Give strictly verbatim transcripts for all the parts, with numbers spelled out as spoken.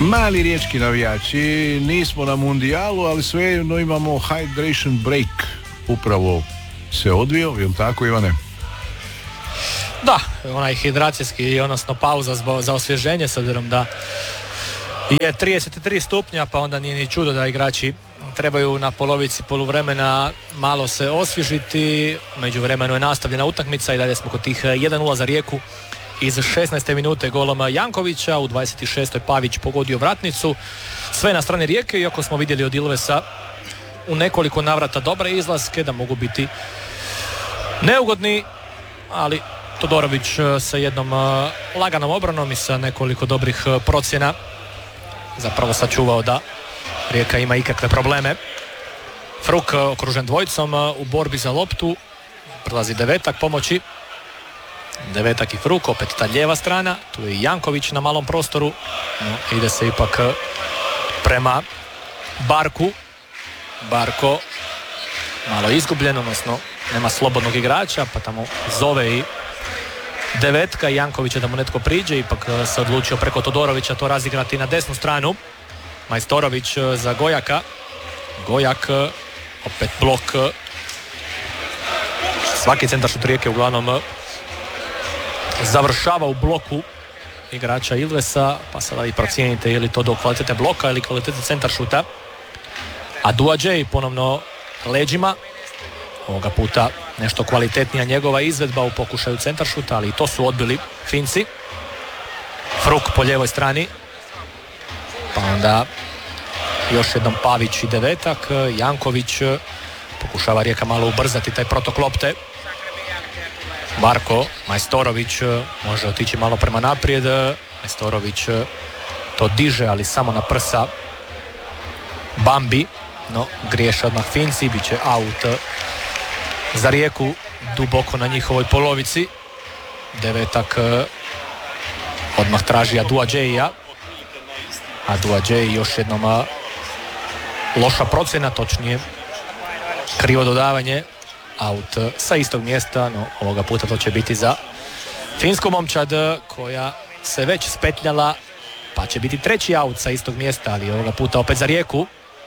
Mali riječki navijači, nismo na mundijalu, ali svejedno imamo hydration break. Upravo se odvio, jel tako, Ivane? Da, onaj hidracijski, odnosno pauza za osvježenje, s obzirom da je trideset tri stupnja, pa onda nije ni čudo da igrači trebaju na polovici poluvremena malo se osvježiti. Međuvremenu je nastavljena utakmica i dalje smo kod tih jedan nula za Rijeku. Iz šesnaeste minute golom Jankovića, u dvadeset šestoj Pavić pogodio vratnicu. Sve na strani Rijeke, iako smo vidjeli od Ilvesa u nekoliko navrata dobre izlaske, da mogu biti neugodni, ali Todorović sa jednom laganom obranom i sa nekoliko dobrih procjena zapravo sačuvao da Rijeka ima ikakve probleme. Fruk okružen dvojicom u borbi za loptu, prelazi Devetak pomoći. Devetak i Fruk, opet ta lijeva strana, tu je Janković na malom prostoru, no, ide se ipak prema Barku. Barko malo izgubljen, odnosno nema slobodnog igrača, pa tamo zove i Devetka i Jankovića da mu netko priđe, ipak se odlučio preko Todorovića to razigrati na desnu stranu. Majstorović za Gojaka. Gojak, opet blok. Svaki centar šut Rijeke uglavnom završava u bloku igrača Ilvesa, pa sada i procijenite je li to do kvalitete bloka ili kvalitete centar šuta. A Duadžej ponovno leđima, ovoga puta nešto kvalitetnija njegova izvedba u pokušaju centar šuta, ali i to su odbili Finci. Fruk po lijevoj strani, pa onda još jednom Pavić i Devetak. Janković, pokušava Rijeka malo ubrzati taj protok lopte. Barko, Majstorović može otići malo prema naprijed. Majstorović to diže, ali samo na prsa Bambi, no griješe odmah Finci, bit će out za Rijeku duboko na njihovoj polovici. Devetak odmah traži Aduadžeja. Aduadžej još jednom loša procjena, točnije krivo dodavanje, out sa istog mjesta, no ovoga puta to će biti za finsku momčad koja se već spetljala, pa će biti treći out sa istog mjesta, ali ovoga puta opet za Rijeku.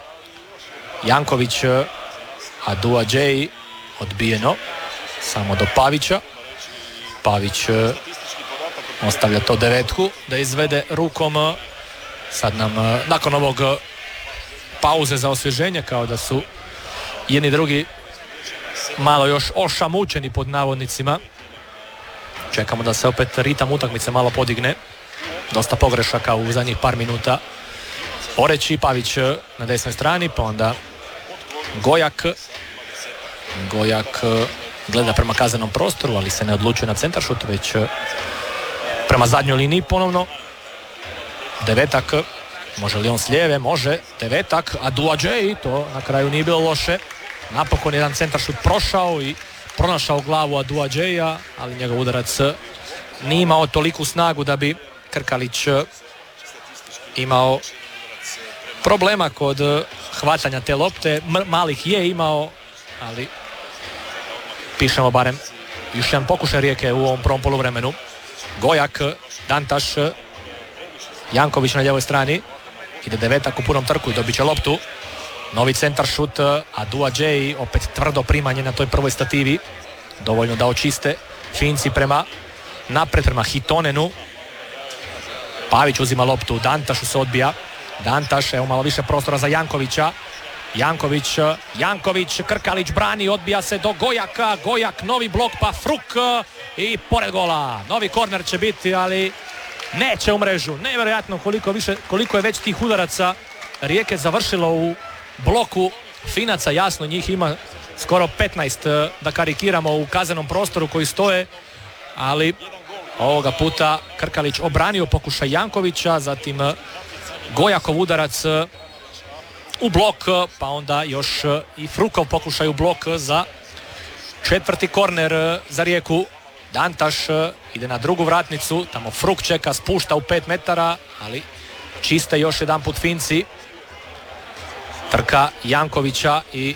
Janković, Aduadžej, odbijeno samo do Pavića. Pavić ostavlja to Devetku da izvede rukom. Sad nam nakon ovog pauze za osvježenje, kao da su jedni drugi malo još ošamučeni pod navodnicima, čekamo da se opet ritam utakmice malo podigne. Dosta pogrešaka u zadnjih par minuta. Oreći, Pavić na desnoj strani, pa onda Gojak. Gojak gleda prema kaznenom prostoru, ali se ne odlučuje na centar šut, već prema zadnjoj liniji ponovno. Devetak, može li on s lijeve? Može. Devetak, Aduadžej, to na kraju nije bilo loše. Napokon jedan centar šut prošao i pronašao glavu Aduadžeja, ali njegov udarac nije imao toliku snagu da bi Krkalić imao problema kod hvatanja te lopte. Malih je imao, ali pišemo barem još jedan pokušaj Rijeke u ovom prvom poluvremenu. Gojak, Dantaš, Janković na ljevoj strani. Ide Devetak u punom trku i dobit će loptu. Novi centar šut, Aduadžej, opet tvrdo primanje na toj prvoj stativi. Dovoljno da očiste Finci prema napred, prema Hitonenu. Pavić uzima loptu, Dantašu se odbija. Dantaš, evo malo više prostora za Jankovića. Janković, Janković, Krkalić brani, odbija se do Gojaka. Gojak, novi blok, pa Fruk i pored gola. Novi korner će biti, ali neće u mrežu. Nevjerojatno koliko, više, koliko je već tih udaraca Rijeke završilo u bloku Finaca. Jasno, njih ima skoro petnaest, da karikiramo, u kaznenom prostoru koji stoje, ali ovoga puta Krkalić obranio pokušaj Jankovića, zatim Gojakov udarac u blok, pa onda još i Frukov pokušaj u blok za četvrti korner za Rijeku. Dantaš ide na drugu vratnicu, tamo Fruk čeka, spušta u pet metara, ali čiste još jedan put Finci. Trka Jankovića i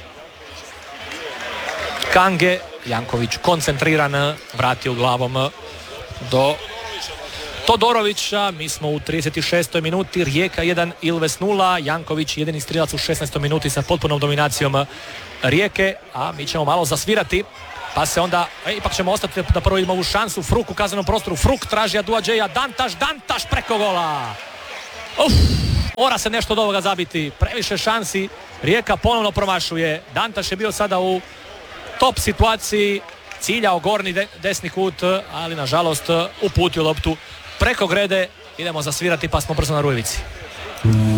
Kange. Janković koncentriran, vratio glavom do Todorovića. Mi smo u trideset šestoj minuti, Rijeka jedan, Ilves nula, Janković jedini strelac u šesnaestoj minuti sa potpunom dominacijom Rijeke, a mi ćemo malo zasvirati, pa se onda, e, ipak ćemo ostati da prvo imamo ovu šansu. Fruk u kaznenom prostoru, Fruk traži Aduadžeja, Dantaš, Dantaš preko gola. Uf, mora se nešto od ovoga zabiti, previše šansi, Rijeka ponovno promašuje. Dantaš je bio sada u top situaciji, ciljao gornji de, desni kut, ali nažalost uputio loptu preko grede. Idemo zasvirati pa smo brzo na Rujevici.